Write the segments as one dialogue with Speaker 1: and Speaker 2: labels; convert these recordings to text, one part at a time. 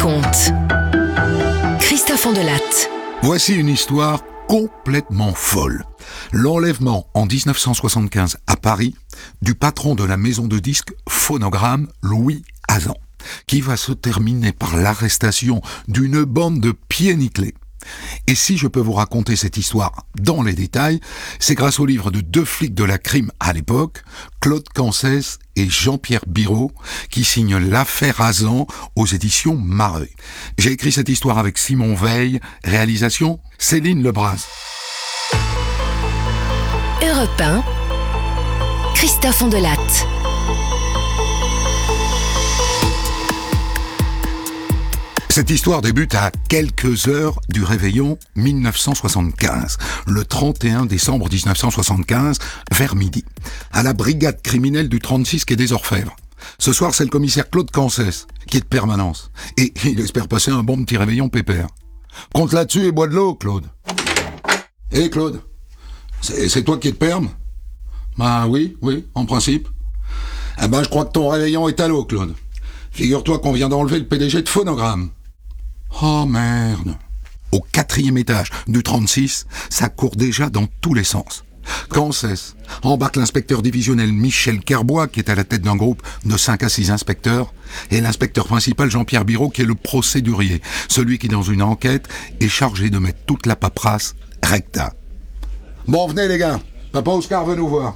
Speaker 1: raconte. Christophe Ondelatte.
Speaker 2: Voici une histoire complètement folle. L'enlèvement en 1975 à Paris du patron de la maison de disques Phonogramme, Louis Hazan, qui va se terminer par l'arrestation d'une bande de pieds nickelés. Et si je peux vous raconter cette histoire dans les détails, c'est grâce au livre de deux flics de la crime à l'époque, Claude Cancès et Jean-Pierre Biraud, qui signent l'affaire Hazan aux éditions Mareuil. J'ai écrit cette histoire avec Simon Veil, réalisation Céline Lebras.
Speaker 1: Europe 1, Christophe Ondelatte.
Speaker 2: Cette histoire débute à quelques heures du réveillon 1975, le 31 décembre 1975, vers midi, à la brigade criminelle du 36 quai des Orfèvres. Ce soir, c'est le commissaire Claude Cancès, qui est de permanence, et il espère passer un bon petit réveillon pépère. Compte là-dessus et bois de l'eau, Claude. Hé, Claude, c'est toi qui es de perme ? Bah oui, en principe. Eh ben, je crois que ton réveillon est à l'eau, Claude. Figure-toi qu'on vient d'enlever le PDG de Phonogramme. Oh merde. Au 4e étage du 36, ça court déjà dans tous les sens. Cancès embarque l'inspecteur divisionnel Michel Kerbois, qui est à la tête d'un groupe de 5 à 6 inspecteurs, et l'inspecteur principal Jean-Pierre Biraud, qui est le procédurier, celui qui, dans une enquête, est chargé de mettre toute la paperasse recta. Bon, venez les gars, Papa Oscar veut nous voir.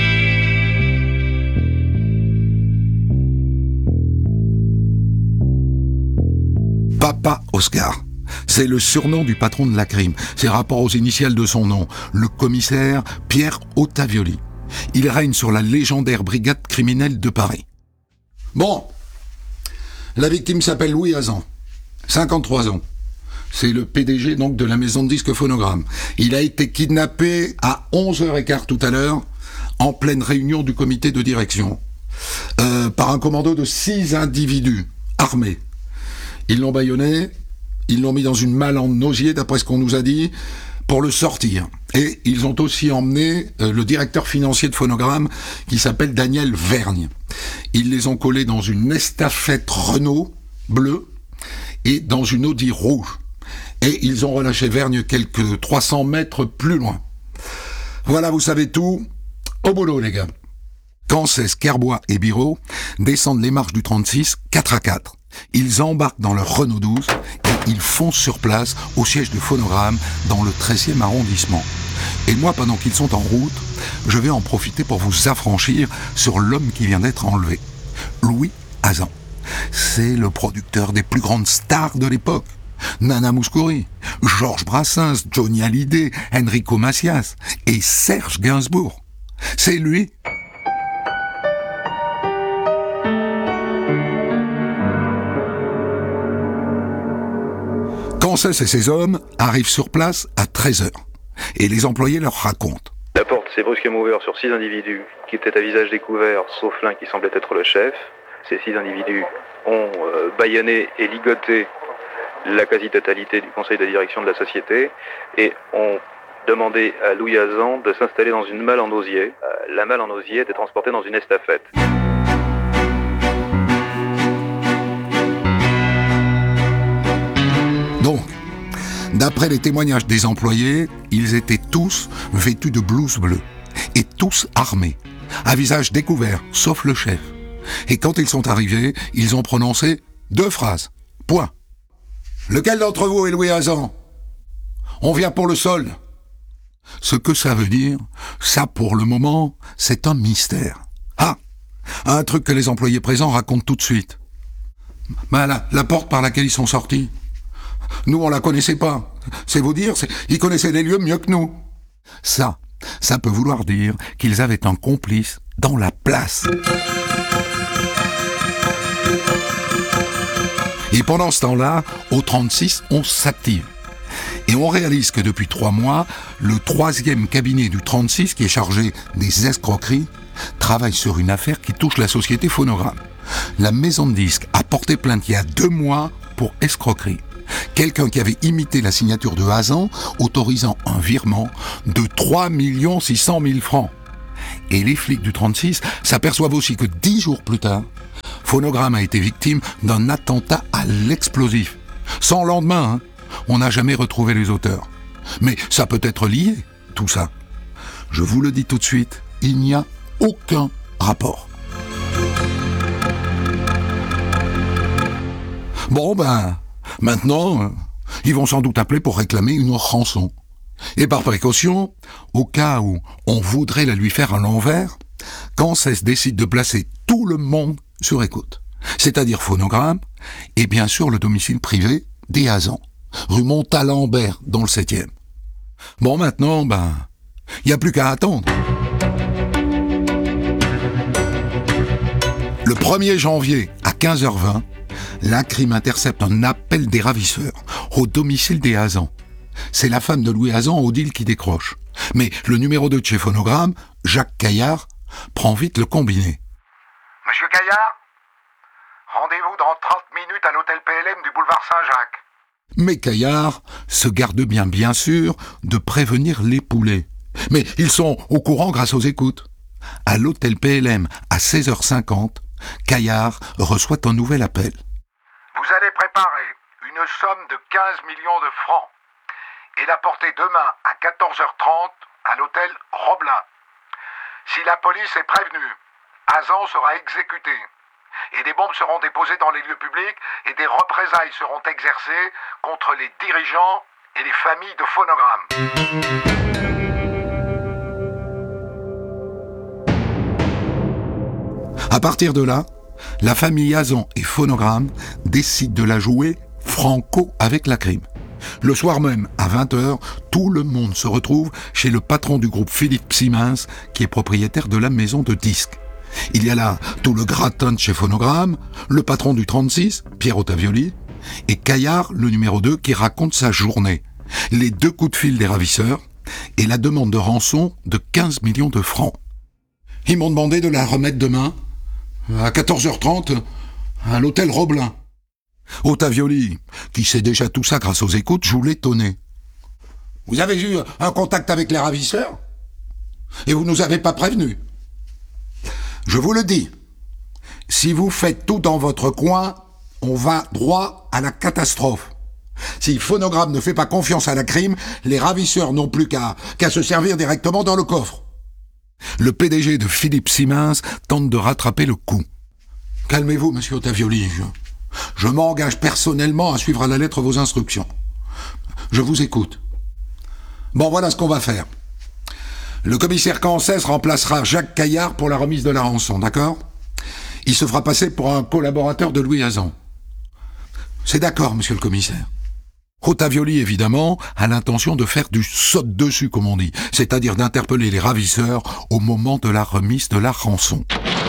Speaker 2: Papa Oscar, c'est le surnom du patron de la crime. C'est rapport aux initiales de son nom, le commissaire Pierre Ottavioli. Il règne sur la légendaire brigade criminelle de Paris. Bon, la victime s'appelle Louis Hazan, 53 ans. C'est le PDG donc de la maison de disques Phonogramme. Il a été kidnappé à 11h15 tout à l'heure, en pleine réunion du comité de direction, par un commando de 6 individus armés. Ils l'ont bâillonné, ils l'ont mis dans une malle en osier, d'après ce qu'on nous a dit, pour le sortir. Et ils ont aussi emmené le directeur financier de Phonogramme, qui s'appelle Daniel Vergne. Ils les ont collés dans une estafette Renault bleue et dans une Audi rouge. Et ils ont relâché Vergne quelques 300 mètres plus loin. Voilà, vous savez tout. Au boulot, les gars. Cancès, Kerbois et Biraud descendent les marches du 36, 4 à 4. Ils embarquent dans leur Renault 12 et ils foncent sur place au siège de Phonogramme dans le 13e arrondissement. Et moi, pendant qu'ils sont en route, je vais en profiter pour vous affranchir sur l'homme qui vient d'être enlevé. Louis Hazan. C'est le producteur des plus grandes stars de l'époque. Nana Mouskouri, Georges Brassens, Johnny Hallyday, Enrico Macias et Serge Gainsbourg. C'est lui. Cancès et ses hommes arrivent sur place à 13h. Et les employés leur racontent.
Speaker 3: La porte s'est brusquement ouverte sur 6 individus qui étaient à visage découvert, sauf l'un qui semblait être le chef. Ces 6 individus ont bâillonné et ligoté la quasi-totalité du conseil de direction de la société et ont demandé à Louis Hazan de s'installer dans une malle en osier. La malle en osier était transportée dans une estafette.
Speaker 2: Donc, d'après les témoignages des employés, ils étaient tous vêtus de blouses bleues et tous armés, à visage découvert, sauf le chef. Et quand ils sont arrivés, ils ont prononcé 2 phrases. Point. Lequel d'entre vous est Louis Hazan ? On vient pour le solde. Ce que ça veut dire, ça pour le moment, c'est un mystère. Ah, un truc que les employés présents racontent tout de suite. La porte par laquelle ils sont sortis. Nous, on la connaissait pas. C'est vous dire, ils connaissaient les lieux mieux que nous. Ça peut vouloir dire qu'ils avaient un complice dans la place. Et pendant ce temps-là, au 36, on s'active. Et on réalise que depuis 3 mois, le 3e cabinet du 36, qui est chargé des escroqueries, travaille sur une affaire qui touche la société Phonogramme. La maison de disques a porté plainte il y a 2 mois pour escroquerie. Quelqu'un qui avait imité la signature de Hazan, autorisant un virement de 3 600 000 francs. Et les flics du 36 s'aperçoivent aussi que 10 jours plus tard, Phonogramme a été victime d'un attentat à l'explosif. Sans lendemain, hein. On n'a jamais retrouvé les auteurs. Mais ça peut être lié, tout ça. Je vous le dis tout de suite, il n'y a aucun rapport. Bon maintenant, ils vont sans doute appeler pour réclamer une rançon. Et par précaution, au cas où on voudrait la lui faire à l'envers, Cancès décide de placer tout le monde sur écoute. C'est-à-dire Phonogramme, et bien sûr le domicile privé des Hazans, rue Montalembert dans le 7e. Bon maintenant, il n'y a plus qu'à attendre. Le 1er janvier à 15h20, la crime intercepte un appel des ravisseurs au domicile des Hazans. C'est la femme de Louis Hazan, Odile, qui décroche. Mais le numéro 2 de chez Phonogramme, Jacques Caillard, prend vite le combiné.
Speaker 4: Monsieur Caillard, rendez-vous dans 30 minutes à l'hôtel PLM du boulevard Saint-Jacques.
Speaker 2: Mais Caillard se garde bien sûr, de prévenir les poulets. Mais ils sont au courant grâce aux écoutes. À l'hôtel PLM, à 16h50, Caillard reçoit un nouvel appel.
Speaker 4: Vous allez préparer une somme de 15 millions de francs et la porter demain à 14h30 à l'hôtel Roblin. Si la police est prévenue, Hazan sera exécuté et des bombes seront déposées dans les lieux publics et des représailles seront exercées contre les dirigeants et les familles de Phonogramme.
Speaker 2: À partir de là, la famille Hazan et Phonogramme décident de la jouer franco avec la crime. Le soir même, à 20h, tout le monde se retrouve chez le patron du groupe Philippe Siemens, qui est propriétaire de la maison de disques. Il y a là tout le gratin de chez Phonogramme, le patron du 36, Pierre Ottavioli, et Caillard, le numéro 2, qui raconte sa journée, les 2 coups de fil des ravisseurs et la demande de rançon de 15 millions de francs. Ils m'ont demandé de la remettre demain, à 14h30, à l'hôtel Roblin. Ottavioli, qui sait déjà tout ça grâce aux écoutes, joue l'étonné. Vous avez eu un contact avec les ravisseurs ? Et vous nous avez pas prévenus ? Je vous le dis, si vous faites tout dans votre coin, on va droit à la catastrophe. Si Phonogramme ne fait pas confiance à la crime, les ravisseurs n'ont plus qu'à se servir directement dans le coffre. Le PDG de Philippe Siemens tente de rattraper le coup. Calmez-vous, monsieur Ottavioli. Je m'engage personnellement à suivre à la lettre vos instructions. Je vous écoute. Bon, voilà ce qu'on va faire. Le commissaire Cancès remplacera Jacques Caillard pour la remise de la rançon, d'accord ? Il se fera passer pour un collaborateur de Louis Hazan. C'est d'accord, monsieur le commissaire. Ottavioli, évidemment, a l'intention de faire du saute-dessus, comme on dit, c'est-à-dire d'interpeller les ravisseurs au moment de la remise de la rançon.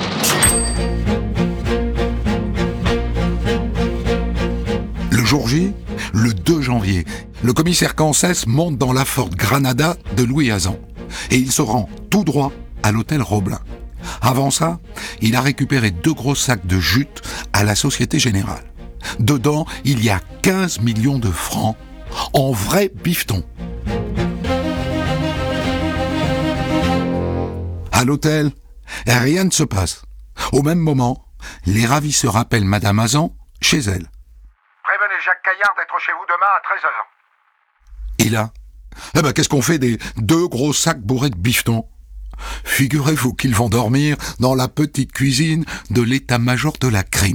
Speaker 2: Le jour J, le 2 janvier, le commissaire Cancès monte dans la Ford Granada de Louis Hazan et il se rend tout droit à l'hôtel Roblin. Avant ça, il a récupéré 2 gros sacs de jute à la Société Générale. Dedans, il y a 15 millions de francs en vrai bifton. À l'hôtel, rien ne se passe. Au même moment, les ravisseurs appellent Madame Hazan chez elle.
Speaker 4: Prévenez Jacques Caillard d'être chez vous demain à 13h.
Speaker 2: Et là, qu'est-ce qu'on fait des 2 gros sacs bourrés de bifton ? Figurez-vous qu'ils vont dormir dans la petite cuisine de l'état-major de la crime.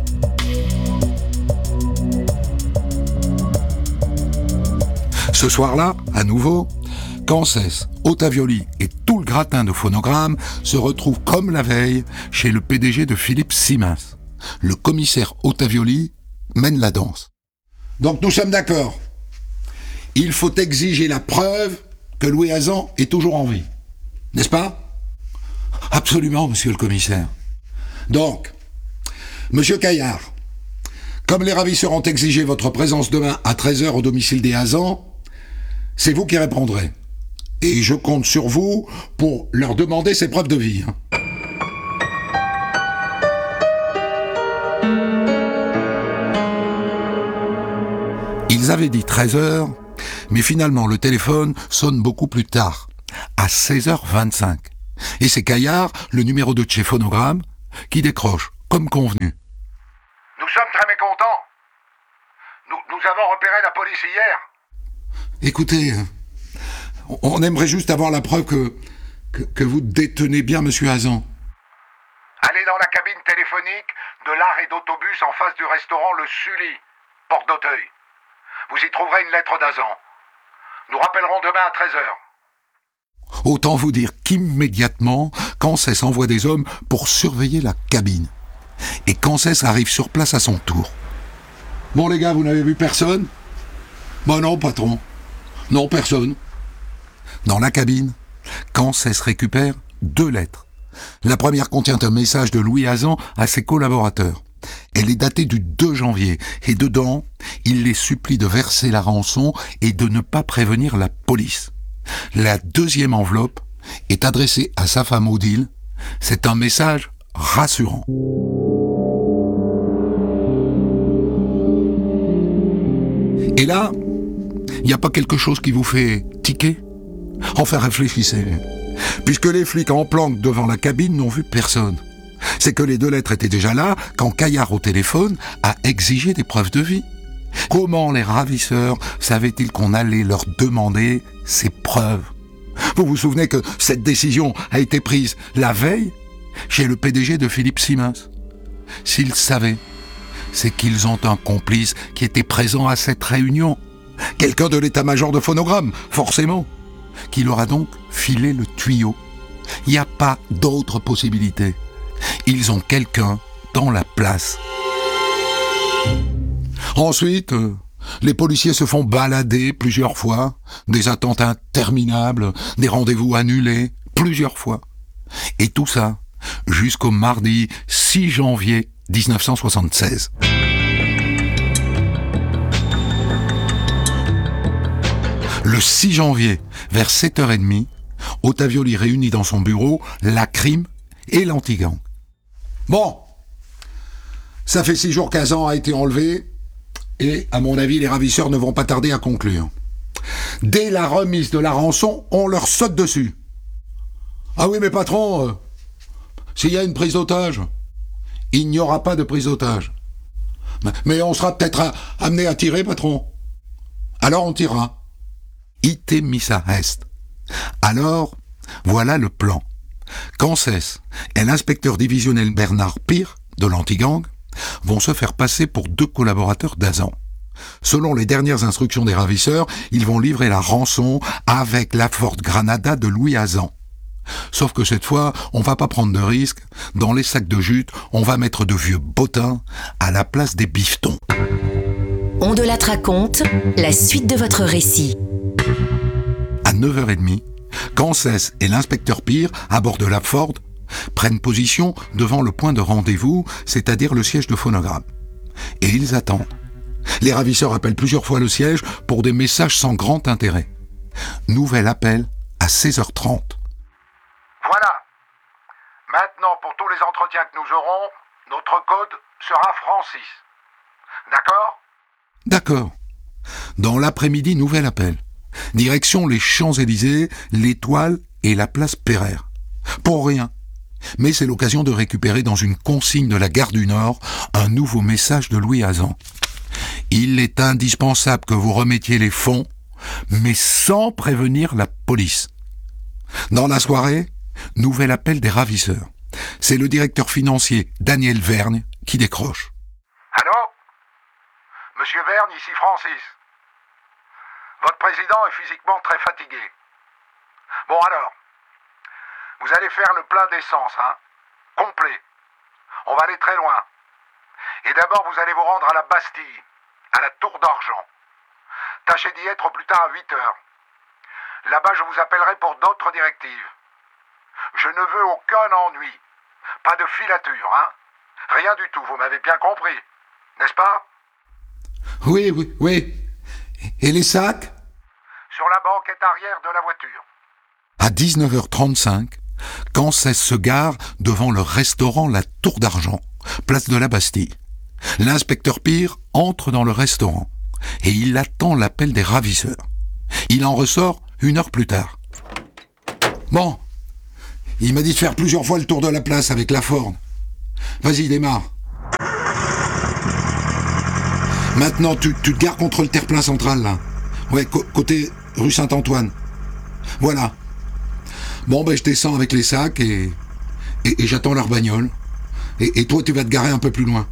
Speaker 2: Ce soir-là, à nouveau, Cancès, Ottavioli et tout le gratin de Phonogramme se retrouvent comme la veille chez le PDG de Philippe Siemens. Le commissaire Ottavioli mène la danse. Donc nous sommes d'accord. Il faut exiger la preuve que Louis Hazan est toujours en vie. N'est-ce pas ? Absolument, monsieur le commissaire. Donc, monsieur Caillard, comme les ravisseurs ont exigé votre présence demain à 13h au domicile des Hazan, c'est vous qui répondrez. Et je compte sur vous pour leur demander ces preuves de vie. Ils avaient dit 13h, mais finalement le téléphone sonne beaucoup plus tard, à 16h25. Et c'est Caillard, le numéro 2 de chez Phonogramme, qui décroche, comme convenu.
Speaker 4: Nous sommes très mécontents. Nous avons repéré la police hier.
Speaker 2: Écoutez, on aimerait juste avoir la preuve que vous détenez bien Monsieur Hazan.
Speaker 4: Allez dans la cabine téléphonique de l'arrêt d'autobus en face du restaurant Le Sully, porte d'Auteuil. Vous y trouverez une lettre d'Hazan. Nous rappellerons demain à 13h.
Speaker 2: Autant vous dire qu'immédiatement, Cancès envoie des hommes pour surveiller la cabine. Et Cancès arrive sur place à son tour. Bon les gars, vous n'avez vu personne ? Bah non, patron. Non, personne. Dans la cabine, Cancès récupère 2 lettres. La première contient un message de Louis Hazan à ses collaborateurs. Elle est datée du 2 janvier et dedans, il les supplie de verser la rançon et de ne pas prévenir la police. La deuxième enveloppe est adressée à sa femme Odile. C'est un message rassurant. Et là, il n'y a pas quelque chose qui vous fait tiquer ? Enfin, réfléchissez. Puisque les flics en planque devant la cabine n'ont vu personne. C'est que les 2 lettres étaient déjà là quand Caillard au téléphone a exigé des preuves de vie. Comment les ravisseurs savaient-ils qu'on allait leur demander ces preuves ? Vous vous souvenez que cette décision a été prise la veille chez le PDG de Philippe Siemens. S'ils savaient, c'est qu'ils ont un complice qui était présent à cette réunion. Quelqu'un de l'état-major de Phonogramme, forcément, qui leur a donc filé le tuyau. Il n'y a pas d'autre possibilité. Ils ont quelqu'un dans la place. Ensuite, les policiers se font balader plusieurs fois, des attentes interminables, des rendez-vous annulés plusieurs fois. Et tout ça jusqu'au mardi 6 janvier 1976. Le 6 janvier, vers 7h30, Ottavioli réunit dans son bureau la crime et l'anti-gang. Bon, ça fait 6 jours qu'Hazan a été enlevé, et à mon avis, les ravisseurs ne vont pas tarder à conclure. Dès la remise de la rançon, on leur saute dessus. Ah oui, mais patron, s'il y a une prise d'otage, il n'y aura pas de prise d'otage. Mais on sera peut-être amené à tirer, patron. Alors on tirera. Ite missa est. Alors, voilà le plan. Cancès et l'inspecteur divisionnel Bernard Pire, de l'anti-gang, vont se faire passer pour 2 collaborateurs d'Hazan. Selon les dernières instructions des ravisseurs, ils vont livrer la rançon avec la Ford Granada de Louis Hazan. Sauf que cette fois, on va pas prendre de risques. Dans les sacs de jute, on va mettre de vieux bottins à la place des bifetons.
Speaker 1: On de la raconte, la suite de votre récit.
Speaker 2: À 9h30, Cancès et l'inspecteur Pire, à bord de la Ford, prennent position devant le point de rendez-vous, c'est-à-dire le siège de Phonogramme. Et ils attendent. Les ravisseurs appellent plusieurs fois le siège pour des messages sans grand intérêt. Nouvel appel à 16h30.
Speaker 4: Voilà. Maintenant, pour tous les entretiens que nous aurons, notre code sera Francis. D'accord ?
Speaker 2: D'accord. Dans l'après-midi, nouvel appel. Direction les Champs-Élysées, l'Étoile et la place Pereire. Pour rien. Mais c'est l'occasion de récupérer dans une consigne de la gare du Nord un nouveau message de Louis Hazan. Il est indispensable que vous remettiez les fonds, mais sans prévenir la police. Dans la soirée, nouvel appel des ravisseurs. C'est le directeur financier Daniel Vergne qui décroche.
Speaker 4: Allô ? Monsieur Vergne, ici Francis. Votre président est physiquement très fatigué. Bon alors, vous allez faire le plein d'essence, hein ? Complet. On va aller très loin. Et d'abord, vous allez vous rendre à la Bastille, à la Tour d'Argent. Tâchez d'y être au plus tard à 8h. Là-bas, je vous appellerai pour d'autres directives. Je ne veux aucun ennui. Pas de filature, hein ? Rien du tout, vous m'avez bien compris. N'est-ce pas ?
Speaker 2: Oui. Et les sacs ?
Speaker 4: Sur la banquette arrière de la voiture.
Speaker 2: À 19h35, Cancès se gare devant le restaurant La Tour d'Argent, place de la Bastille. L'inspecteur Pire entre dans le restaurant et il attend l'appel des ravisseurs. Il en ressort 1 heure plus tard. Bon, il m'a dit de faire plusieurs fois le tour de la place avec la Ford. Vas-y, démarre. Maintenant, tu te gares contre le terre-plein central, là. Ouais, côté rue Saint-Antoine. Voilà. Bon, ben, je descends avec les sacs et j'attends leur bagnole. Et toi, tu vas te garer un peu plus loin.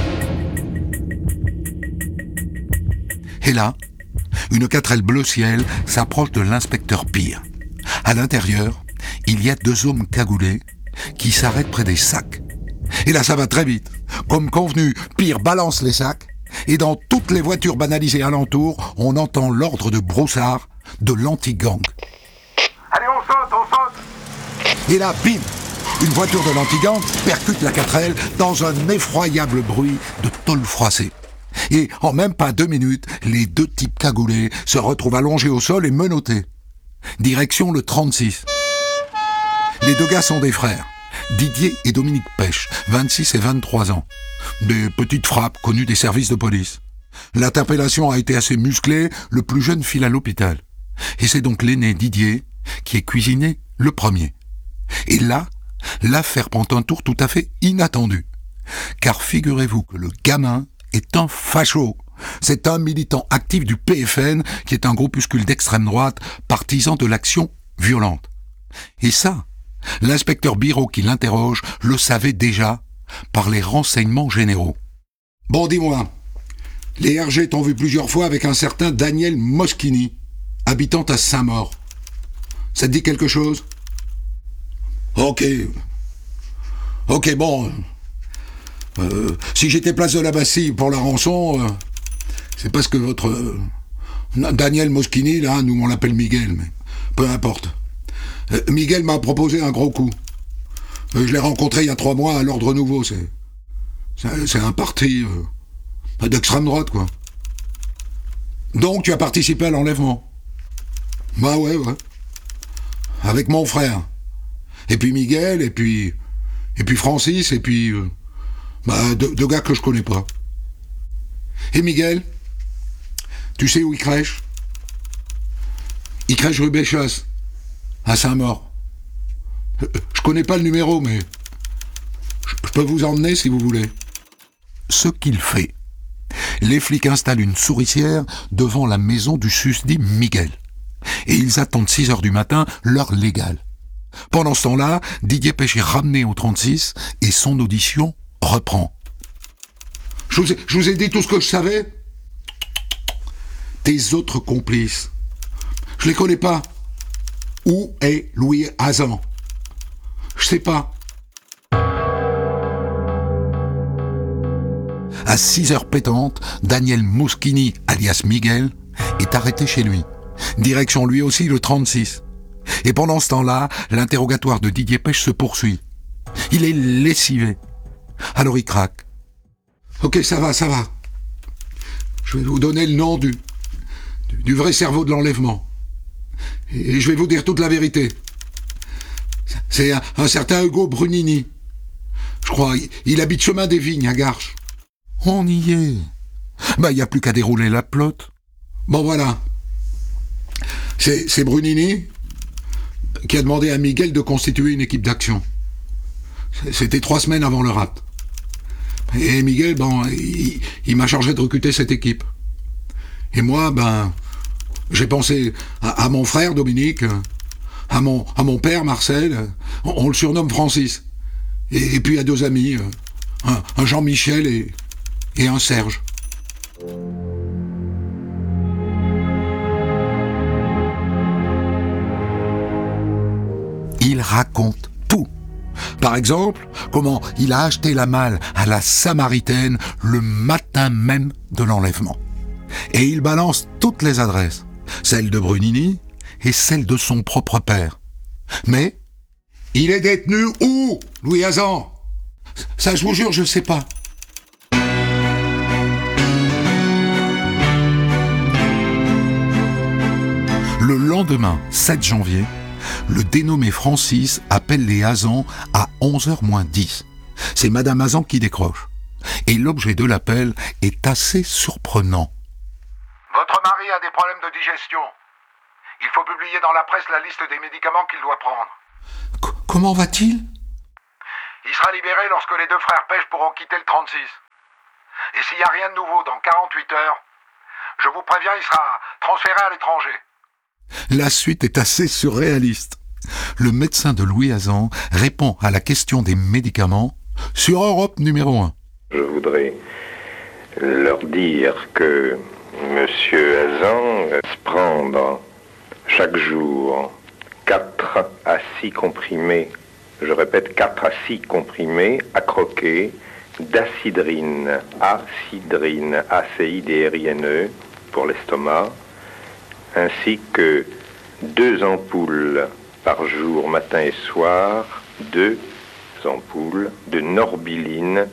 Speaker 2: Et là, une 4L bleu ciel s'approche de l'inspecteur Pire. À l'intérieur, il y a 2 hommes cagoulés qui s'arrêtent près des sacs. Et là, ça va très vite. Comme convenu, Pire balance les sacs, et dans toutes les voitures banalisées alentour, on entend l'ordre de Broussard de l'anti-gang.
Speaker 4: Allez, on saute.
Speaker 2: Et là, bim, une voiture de l'anti-gang percute la 4L dans un effroyable bruit de tôle froissée. Et en même pas 2 minutes, les 2 types cagoulés se retrouvent allongés au sol et menottés. Direction le 36. Les 2 gars sont des frères, Didier et Dominique Pêche, 26 et 23 ans. Des petites frappes connues des services de police. L'interpellation a été assez musclée, le plus jeune file à l'hôpital. Et c'est donc l'aîné Didier qui est cuisiné le premier. Et là, l'affaire prend un tour tout à fait inattendu. Car figurez-vous que le gamin est un facho. C'est un militant actif du PFN, qui est un groupuscule d'extrême droite, partisan de l'action violente. Et ça, l'inspecteur Biraud qui l'interroge le savait déjà par les renseignements généraux. Bon, dis-moi, les RG t'ont vu plusieurs fois avec un certain Daniel Moschini, habitant à Saint-Maur. Ça te dit quelque chose ? Ok, bon. Si j'étais place de la Bastille pour la rançon, c'est parce que votre Daniel Moschini, là, nous on l'appelle Miguel, mais peu importe. Miguel m'a proposé un gros coup. Je l'ai rencontré il y a 3 mois à l'Ordre Nouveau. C'est un parti d'extrême droite, quoi. Donc tu as participé à l'enlèvement? Bah ouais. Avec mon frère. Et puis Miguel, et puis Francis, et puis 2 gars que je connais pas. Et Miguel, tu sais où il crèche? Il crèche rue Béchas, à Saint-Maur. Je connais pas le numéro, mais je peux vous emmener si vous voulez. Ce qu'il fait. Les flics installent une souricière devant la maison du susdit Miguel. Et ils attendent 6h du matin, l'heure légale. Pendant ce temps-là, Didier Pêche est ramené au 36 et son audition reprend. Je vous ai dit tout ce que je savais. Tes autres complices, je les connais pas. Où est Louis Hazan? Je sais pas. À 6h pétantes, Daniel Moschini, alias Miguel, est arrêté chez lui. Direction lui aussi le 36. Et pendant ce temps-là, l'interrogatoire de Didier Pêche se poursuit. Il est lessivé. Alors il craque. Ok, ça va. Je vais vous donner le nom du vrai cerveau de l'enlèvement. Et je vais vous dire toute la vérité. C'est un certain Hugo Brunini. Je crois, il habite chemin des Vignes à Garches. On y est. Il n'y a plus qu'à dérouler la pelote. Bon, voilà. C'est Brunini qui a demandé à Miguel de constituer une équipe d'action. C'était 3 semaines avant le rap. Et Miguel, il m'a chargé de recruter cette équipe. Et moi, j'ai pensé à mon frère Dominique, à mon père Marcel, on le surnomme Francis. Et puis à 2 amis, un Jean-Michel et un Serge. Il raconte tout. Par exemple, comment il a acheté la malle à la Samaritaine le matin même de l'enlèvement. Et il balance toutes les adresses, celle de Brunini et celle de son propre père. Mais, il est détenu où, Louis Hazan? Ça, je vous jure, je sais pas. Le lendemain, 7 janvier, le dénommé Francis appelle les Hazan à 11h moins 10. C'est Madame Hazan qui décroche. Et l'objet de l'appel est assez surprenant.
Speaker 4: Votre mari a des problèmes de digestion. Il faut publier dans la presse la liste des médicaments qu'il doit prendre.
Speaker 2: Comment va-t-il?
Speaker 4: Il sera libéré lorsque les deux frères Pêche pourront quitter le 36. Et s'il n'y a rien de nouveau dans 48 heures, je vous préviens, il sera transféré à l'étranger.
Speaker 2: La suite est assez surréaliste. Le médecin de Louis Hazan répond à la question des médicaments sur Europe numéro 1.
Speaker 5: Je voudrais leur dire que M. Hazan va se prendre chaque jour 4 à 6 comprimés, je répète 4 à 6 comprimés à croquer d'acidrine, ACIDRINE pour l'estomac, ainsi que 2 ampoules par jour, matin et soir, 2 ampoules de norbiline,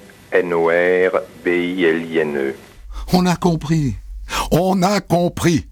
Speaker 5: NORBILINE.
Speaker 2: On a compris. On a compris.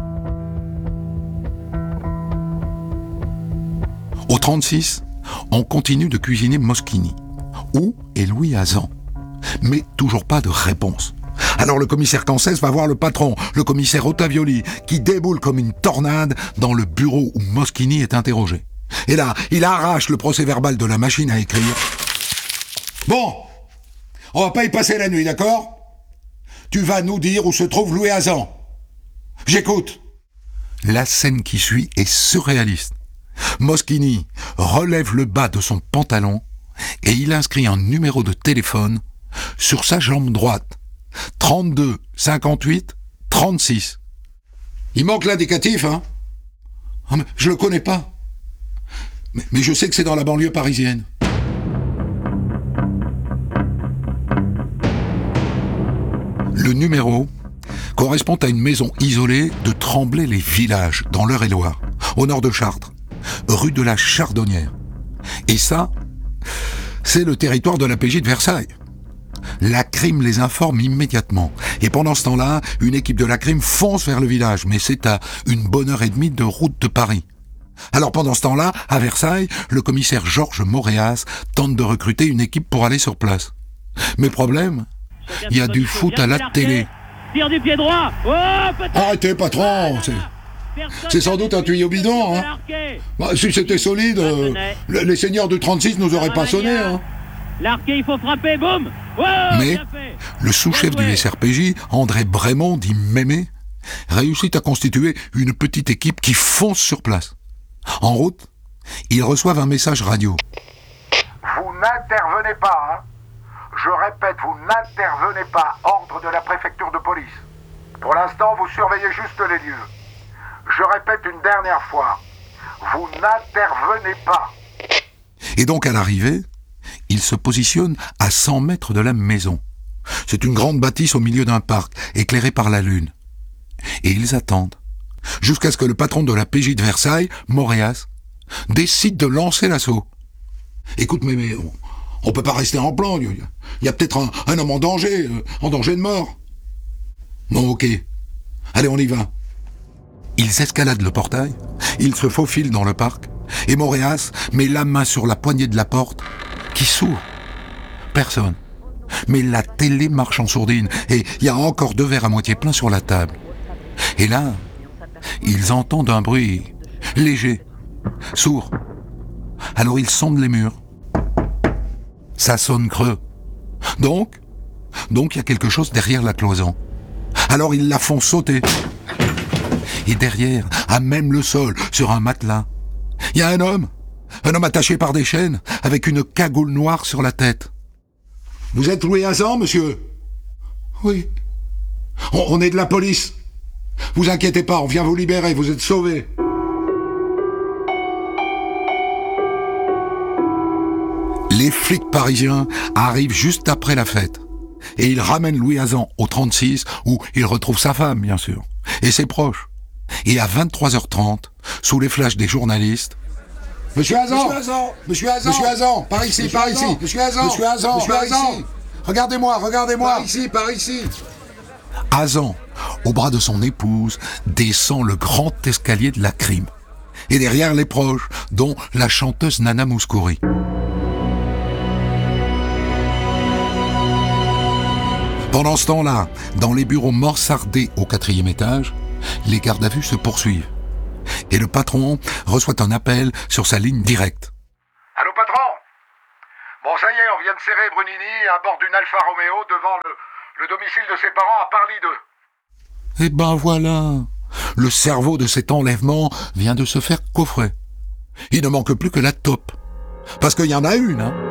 Speaker 2: Au 36, on continue de cuisiner Moschini. Où est Louis Hazan? Mais toujours pas de réponse. Alors le commissaire Cancès va voir le patron, le commissaire Ottavioli, qui déboule comme une tornade dans le bureau où Moschini est interrogé. Et là, il arrache le procès-verbal de la machine à écrire. Bon, on va pas y passer la nuit, d'accord? Tu vas nous dire où se trouve Louis Hazan. J'écoute. La scène qui suit est surréaliste. Moschini relève le bas de son pantalon et il inscrit un numéro de téléphone sur sa jambe droite. 32 58 36. Il manque l'indicatif, hein? Ah, mais je le connais pas. Mais je sais que c'est dans la banlieue parisienne. Le numéro correspond à une maison isolée de Tremblay-les-Villages, dans l'Eure-et-Loire, au nord de Chartres, rue de la Chardonnière. Et ça, c'est le territoire de la PJ de Versailles. La crime les informe immédiatement. Et pendant ce temps-là, une équipe de la crime fonce vers le village, mais c'est à une bonne heure et demie de route de Paris. Alors pendant ce temps-là, à Versailles, le commissaire Georges Moréas tente de recruter une équipe pour aller sur place. Mais problème, il y a du foot à la télé.
Speaker 6: Tire du pied droit. Oh,
Speaker 2: arrêtez, patron. C'est sans doute un tuyau bidon. Hein. Bah, si c'était solide, les seigneurs du 36 nous auraient pas sonné. Hein.
Speaker 6: L'arqué, il faut frapper, boum. Oh,
Speaker 2: mais le sous-chef du SRPJ, André Brémond, dit Mémé, réussit à constituer une petite équipe qui fonce sur place. En route, ils reçoivent un message radio.
Speaker 4: Vous n'intervenez pas, hein. Je répète, vous n'intervenez pas. Ordre de la préfecture de police. Pour l'instant, vous surveillez juste les lieux. Je répète une dernière fois. Vous n'intervenez pas.
Speaker 2: Et donc, à l'arrivée, ils se positionnent à 100 mètres de la maison. C'est une grande bâtisse au milieu d'un parc, éclairée par la lune. Et ils attendent, jusqu'à ce que le patron de la PJ de Versailles, Moréas, décide de lancer l'assaut. Écoute, mais on peut pas rester en plan. Il y a peut-être un homme en danger de mort. Bon, ok. Allez, on y va. Ils escaladent le portail, ils se faufilent dans le parc, et Moréas met la main sur la poignée de la porte, qui s'ouvre. Personne. Mais la télé marche en sourdine, et il y a encore 2 verres à moitié pleins sur la table. Et là, ils entendent un bruit léger, sourd. Alors ils sondent les murs. Ça sonne creux. Donc, il y a quelque chose derrière la cloison. Alors ils la font sauter. Et derrière, à même le sol, sur un matelas, il y a un homme attaché par des chaînes, avec une cagoule noire sur la tête. « Vous êtes Louis Hazan, monsieur ?»« Oui. »« On est de la police. Vous inquiétez pas, on vient vous libérer, vous êtes sauvés. » Les flics parisiens arrivent juste après la fête. Et ils ramènent Louis Hazan au 36, où il retrouve sa femme, bien sûr, et ses proches. Et à 23h30, sous les flashs des journalistes, « Monsieur Hazan, par ici, Monsieur Hazan, regardez-moi, par ici. » Hazan, au bras de son épouse, descend le grand escalier de la crime. Et derrière les proches, dont la chanteuse Nana Mouskouri. Pendant ce temps-là, dans les bureaux mansardés au 4e étage, les gardes à vue se poursuivent. Et le patron reçoit un appel sur sa ligne directe.
Speaker 4: Allô, patron? Bon, ça y est, on vient de serrer Brunini à bord d'une Alfa Romeo devant le domicile de ses parents à Parly 2.
Speaker 2: Eh ben voilà, le cerveau de cet enlèvement vient de se faire coffrer. Il ne manque plus que la taupe. Parce qu'il y en a une, hein.